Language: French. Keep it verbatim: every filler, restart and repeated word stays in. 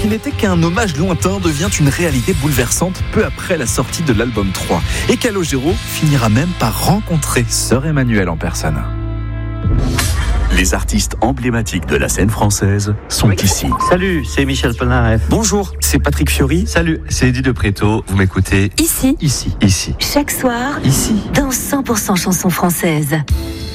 qui n'était qu'un hommage lointain devient une réalité bouleversante peu après la sortie de l'album trois. Et Calogero finira même par rencontrer Sœur Emmanuelle en personne. Les artistes emblématiques de la scène française sont oui. ici. Salut, c'est Michel Polnareff. Bonjour, c'est Patrick Fiori. Salut, c'est Eddie de Préto. Vous m'écoutez ici, ici, ici. Chaque soir, ici, dans cent pour cent chansons françaises.